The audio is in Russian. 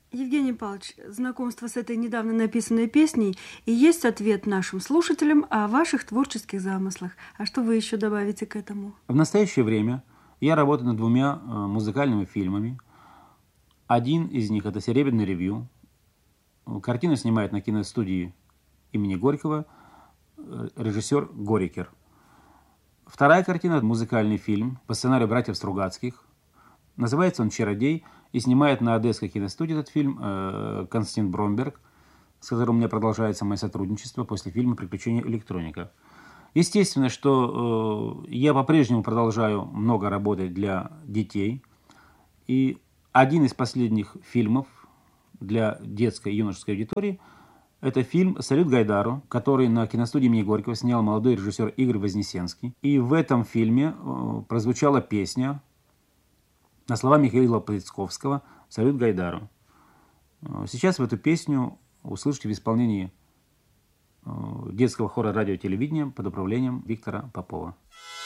Евгений Павлович, знакомство с этой недавно написанной песней и есть ответ нашим слушателям о ваших творческих замыслах. А что вы еще добавите к этому? В настоящее время я работаю над двумя музыкальными фильмами. Один из них – это «Серебряный ревью». Картину снимает на киностудии имени Горького режиссер Горикер. Вторая картина – музыкальный фильм по сценарию братьев Стругацких. Называется он «Чародей», и снимает на Одесской киностудии этот фильм Константин Бромберг, с которым у меня продолжается мое сотрудничество после фильма «Приключения электроника». Естественно, что я по-прежнему продолжаю много работать для детей. И один из последних фильмов для детской и юношеской аудитории – это фильм «Салют Гайдару», который на киностудии имени Горького снял молодой режиссер Игорь Вознесенский. И в этом фильме прозвучала песня на слова Михаила Плецковского «Салют Гайдару». Сейчас в эту песню услышите в исполнении детского хора радио-телевидения под управлением Виктора Попова.